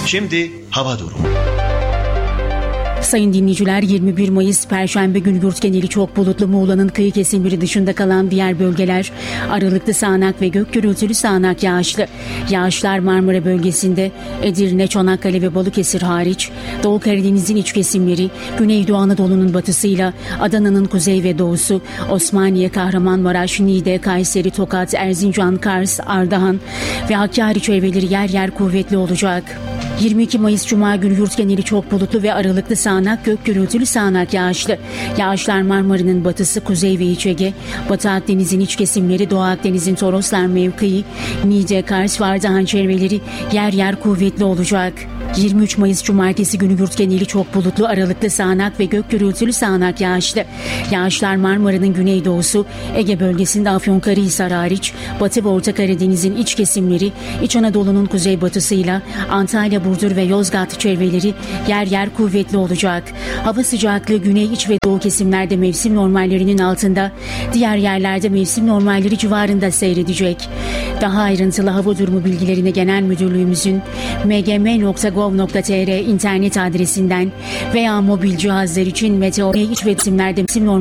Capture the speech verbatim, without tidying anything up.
Şimdi hava durumu. Sayın dinleyiciler, yirmi bir Mayıs Perşembe günü yurt geneli çok bulutlu. Muğla'nın kıyı kesimleri dışında kalan diğer bölgeler aralıklı sağanak ve gök gürültülü sağanak yağışlı. Yağışlar Marmara bölgesinde, Edirne, Çanakkale ve Balıkesir hariç, Doğu Karadeniz'in iç kesimleri, Güneydoğu Anadolu'nun batısıyla Adana'nın kuzey ve doğusu, Osmaniye, Kahramanmaraş, Niğde, Kayseri, Tokat, Erzincan, Kars, Ardahan ve Hakkari çevreleri yer yer kuvvetli olacak. yirmi iki Mayıs Cuma günü yurt geneli çok bulutlu ve aralıklı sağanak gök gürültülü sağanak yağışlı. Yağışlar Marmara'nın batısı, kuzey ve iç Ege, Batı Akdeniz'in iç kesimleri, Doğu Akdeniz'in Toroslar mevkii, Niğde, Kars ve Ardahan çevreleri yer yer kuvvetli olacak. yirmi üç Mayıs Cumartesi günü yurt geneli çok bulutlu, aralıklı sağanak ve gök gürültülü sağanak yağışlı. Yağışlar Marmara'nın güneydoğusu, Ege bölgesinde Afyonkarahisar hariç, Batı ve Orta Karadeniz'in iç kesimleri, İç Anadolu'nun kuzeybatısıyla Antalya, Burdur ve Yozgat çevreleri yer yer kuvvetli olacak. Hava sıcaklığı güney, iç ve doğu kesimlerde mevsim normallerinin altında, diğer yerlerde mevsim normalleri civarında seyredecek. Daha ayrıntılı hava durumu bilgilerine Genel Müdürlüğümüzün m g m nokta gov nokta t r internet adresinden veya mobil cihazlar için meteor iç ve kesimlerde mevsim